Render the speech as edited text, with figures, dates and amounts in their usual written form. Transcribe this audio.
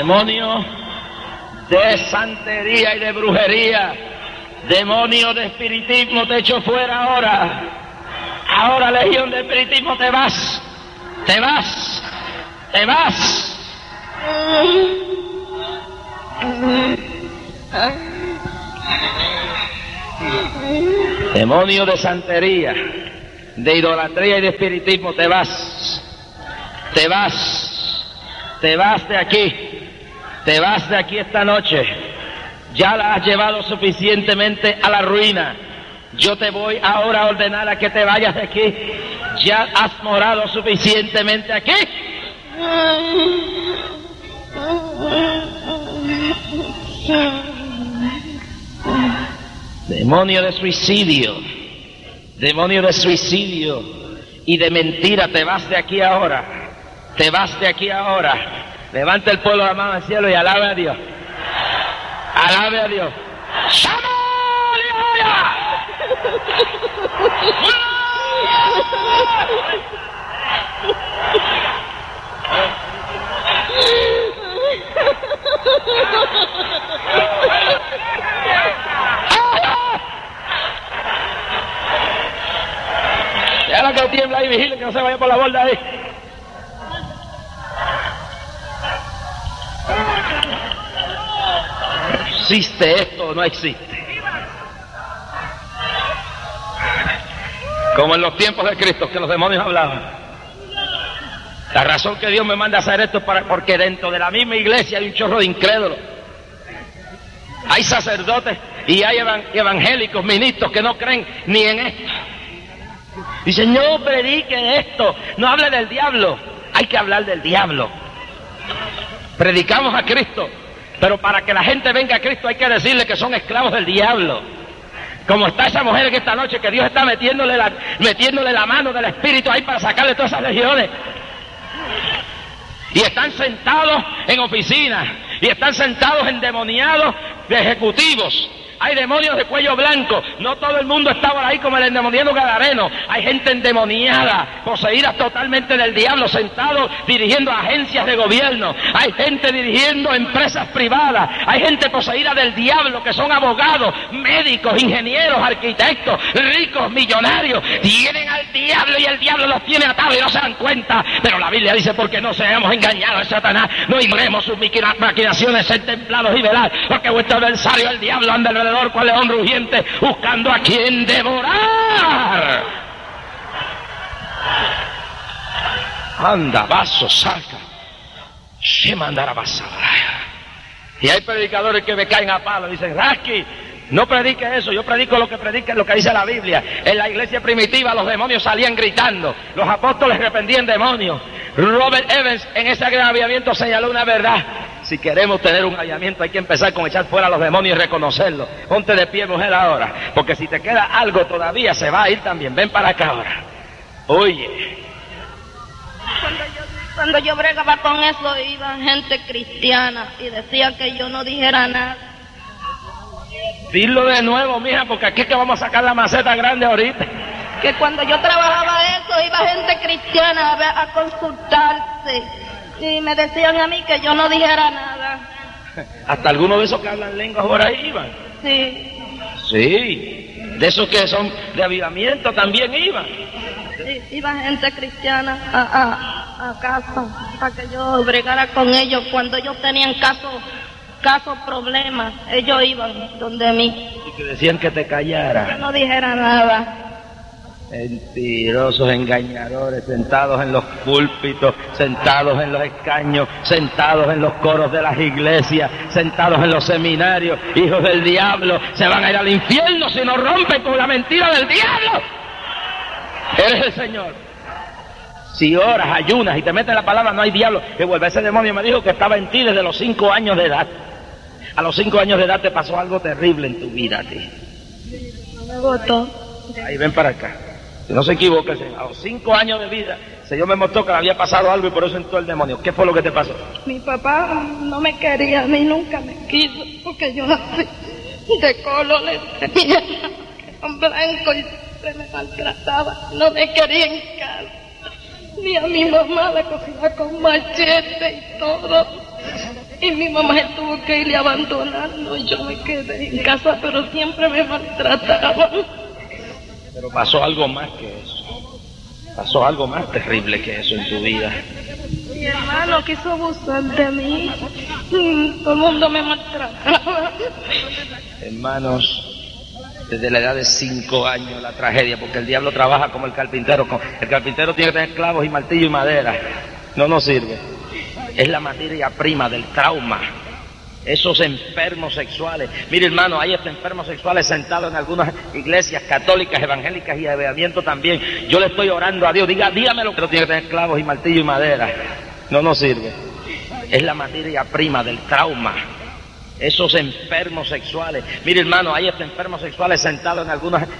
Demonio de santería y de brujería, demonio de espiritismo, te echo fuera ahora. Ahora, legión de espiritismo, te vas, te vas, te vas. Demonio de santería, de idolatría y de espiritismo, te vas, te vas, te vas de aquí, te vas de aquí esta noche. Ya la has llevado suficientemente a la ruina. Yo te voy ahora a ordenar a que te vayas de aquí. Ya has morado suficientemente aquí. Demonio de suicidio, demonio de suicidio y de mentira, te vas de aquí ahora, te vas de aquí ahora. Levanta el pueblo la mano al cielo y alabe a Dios. Alabe a Dios. Ya la que tiembla ahí, vigile que no se vaya por la borda ahí. ¿Existe esto o no existe? Como en los tiempos de Cristo, que los demonios hablaban. La razón que Dios me manda a hacer esto es porque dentro de la misma iglesia hay un chorro de incrédulos. Hay sacerdotes y hay evangélicos, ministros que no creen ni en esto. Dicen, no prediquen esto, no hable del diablo. Hay que hablar del diablo. Predicamos a Cristo, pero para que la gente venga a Cristo hay que decirle que son esclavos del diablo. Como está esa mujer en esta noche, que Dios está metiéndole la mano del Espíritu ahí para sacarle todas esas legiones. Y están sentados en oficinas, y están sentados endemoniados de ejecutivos. Hay demonios de cuello blanco. No todo el mundo está por ahí como el endemoniado gadareno. Hay gente endemoniada, poseída totalmente del diablo, sentados dirigiendo agencias de gobierno. Hay gente dirigiendo empresas privadas. Hay gente poseída del diablo que son abogados, médicos, ingenieros, arquitectos, ricos, millonarios. Tienen al diablo y el diablo los tiene atados y no se dan cuenta. Pero la Biblia dice, porque no seamos engañados de Satanás, no ignoremos sus maquinaciones, ser templados y velar, porque vuestro adversario el diablo anda alrededor cual león rugiente, buscando a quien devorar. Anda, vaso, saca. Se mandará pasar. Y hay predicadores que me caen a palo, dicen, Rasky, no predique eso, yo predico lo que dice la Biblia. En la iglesia primitiva los demonios salían gritando, los apóstoles reprendían demonios. Robert Evans en ese gran avivamiento señaló una verdad. Si queremos tener un avivamiento hay que empezar con echar fuera a los demonios y reconocerlos. Ponte de pie, mujer, ahora, porque si te queda algo todavía se va a ir también. Ven para acá ahora. Oye. Cuando yo bregaba con eso iba gente cristiana y decía que yo no dijera nada. Dilo de nuevo, mija, porque aquí es que vamos a sacar la maceta grande ahorita. Que cuando yo trabajaba eso iba gente cristiana a consultarse y me decían a mí que yo no dijera nada. Hasta algunos de esos que hablan lenguas por ahí iban. Sí. Sí, de esos que son de avivamiento también iban. Sí, iba gente cristiana a casa para que yo bregara con ellos. Cuando ellos tenían casos, problemas, ellos iban donde mí. Y que decían que te callara. Que no dijera nada. Mentirosos, engañadores, sentados en los púlpitos, sentados en los escaños, sentados en los coros de las iglesias, sentados en los seminarios, hijos del diablo, se van a ir al infierno si no rompen con la mentira del diablo. Eres el Señor. Si oras, ayunas y te metes la palabra, no hay diablo que vuelva. Ese demonio me dijo que estaba en ti desde los 5 años de edad. A los 5 años de edad te pasó algo terrible en tu vida a ti. Me botó. Ahí, ven para acá. Si no se equivoca, a los 5 años de vida, el Señor me mostró que le había pasado algo y por eso entró el demonio. ¿Qué fue lo que te pasó? Mi papá no me quería, a mí nunca me quiso, porque yo nací de color, tenía un blanco y se me maltrataba, no me quería en casa. Ni a mi mamá la cogía con machete y todo. Y mi mamá se tuvo que ir y abandonarnos y yo me quedé en casa, pero siempre me maltrataban. Pero pasó algo más que eso. Pasó algo más terrible que eso en tu vida. Mi hermano quiso abusar de mí. Todo el mundo me maltrataba. Hermanos, desde la edad de 5 años la tragedia, porque el diablo trabaja como el carpintero. El carpintero tiene que tener clavos y martillo y madera. No nos sirve. Es la materia prima del trauma. Esos enfermos sexuales. Mire, hermano, hay estos enfermos sexuales sentados en algunas iglesias católicas, evangélicas y de avivamiento también. Yo le estoy orando a Dios. Dígamelo, que no tiene que tener clavos y martillo y madera. No nos sirve. Es la materia prima del trauma. Esos enfermos sexuales. Mire, hermano, hay estos enfermos sexuales sentados en algunas